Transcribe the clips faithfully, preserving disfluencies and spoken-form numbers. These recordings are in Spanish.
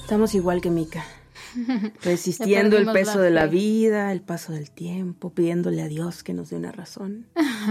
Estamos igual que Mika, resistiendo el peso la de la vida, el paso del tiempo, pidiéndole a Dios que nos dé una razón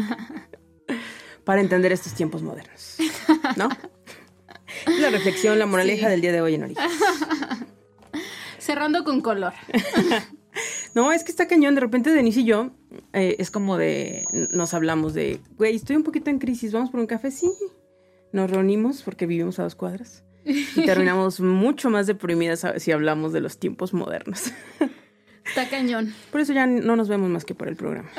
para entender estos tiempos modernos, ¿no? La reflexión, la moraleja sí. del día de hoy en Orígenes. Cerrando con color. No, es que está cañón. De repente Denise y yo, eh, es como de, nos hablamos de, güey, estoy un poquito en crisis, ¿vamos por un café? Sí. Nos reunimos porque vivimos a dos cuadras. Y terminamos mucho más deprimidas si hablamos de los tiempos modernos. Está cañón. Por eso ya no nos vemos más que por el programa.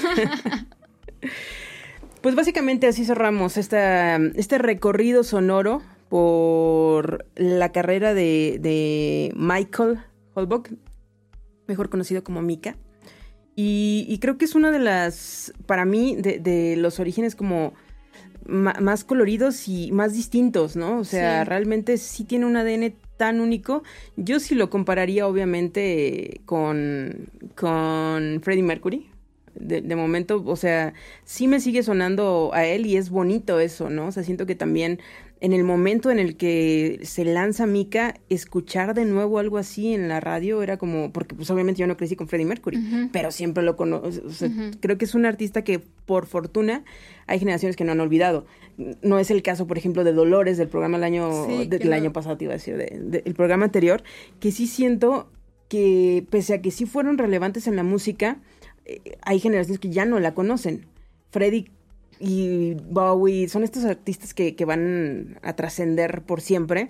Pues básicamente así cerramos esta, este recorrido sonoro por la carrera de, de Michael Holbrook, mejor conocido como Mika. Y, y creo que es una de las, para mí, de, de los orígenes como ma, más coloridos y más distintos, ¿no? O sea, sí. realmente sí tiene un A D N tan único. Yo sí lo compararía, obviamente, con, con Freddie Mercury. De, de momento, o sea, sí me sigue sonando a él y es bonito eso, ¿no? O sea, siento que también en el momento en el que se lanza Mika, escuchar de nuevo algo así en la radio era como, porque pues obviamente yo no crecí con Freddie Mercury, uh-huh. pero siempre lo conozco, o sea, uh-huh. creo que es un artista que por fortuna hay generaciones que no han olvidado. No es el caso, por ejemplo, de Dolores del programa del año, sí, de, del no. año pasado, te iba a decir, de, de, el programa anterior, que sí siento que pese a que sí fueron relevantes en la música, hay generaciones que ya no la conocen. Freddie y Bowie son estos artistas que, que van a trascender por siempre.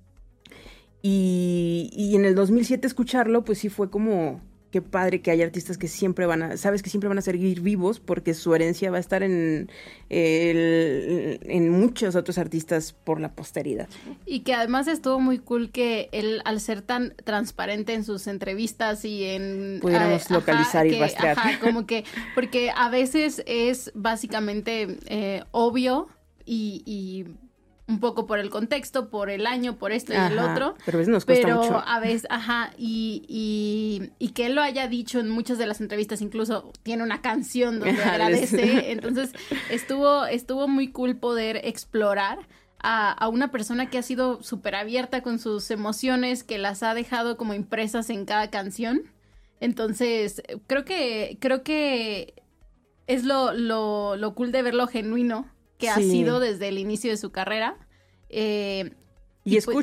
Y, y en el dos mil siete escucharlo, pues sí fue como, qué padre que hay artistas que siempre van a, sabes que siempre van a seguir vivos porque su herencia va a estar en, el, en muchos otros artistas por la posteridad. Y que además estuvo muy cool que él, al ser tan transparente en sus entrevistas y en... pudiéramos eh, localizar ajá, y que, rastrear. Ajá, como que, porque a veces es básicamente eh, obvio y... y un poco por el contexto, por el año, por esto y ajá, el otro. Pero a veces nos cuesta pero mucho. a veces, ajá, y, y, y que él lo haya dicho en muchas de las entrevistas, incluso tiene una canción donde agradece. Entonces, estuvo, estuvo muy cool poder explorar a, a una persona que ha sido súper abierta con sus emociones, que las ha dejado como impresas en cada canción. Entonces, creo que, creo que es lo, lo, lo cool de ver lo genuino que sí. ha sido desde el inicio de su carrera. Eh, y, y escucha